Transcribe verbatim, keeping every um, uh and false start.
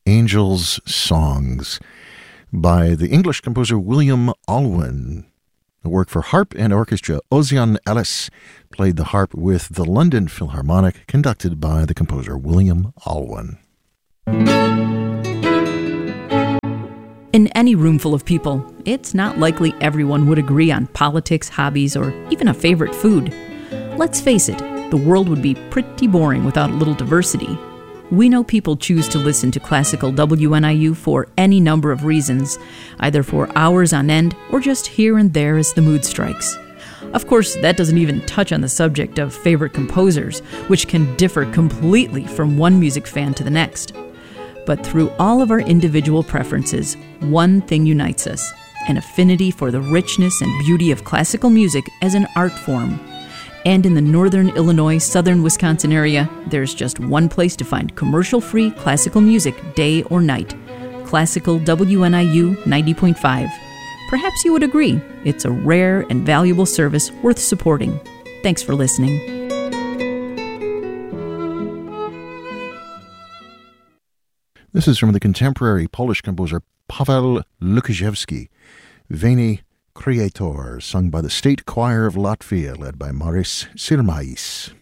Angels' Songs by the English composer William Alwyn. The work for harp and orchestra. Ozian Ellis played the harp with the London Philharmonic, conducted by the composer William Alwyn. In any room full of people, it's not likely everyone would agree on politics, hobbies, or even a favorite food. Let's face it, the world would be pretty boring without a little diversity. We know people choose to listen to classical W N I U for any number of reasons, either for hours on end or just here and there as the mood strikes. Of course, that doesn't even touch on the subject of favorite composers, which can differ completely from one music fan to the next. But through all of our individual preferences, one thing unites us: an affinity for the richness and beauty of classical music as an art form. And in the northern Illinois, southern Wisconsin area, there's just one place to find commercial-free classical music day or night: Classical W N I U ninety point five. Perhaps you would agree, it's a rare and valuable service worth supporting. Thanks for listening. This is from the contemporary Polish composer Paweł Lukaczewski, Veni Creator, sung by the State Choir of Latvia, led by Maris Sirmais.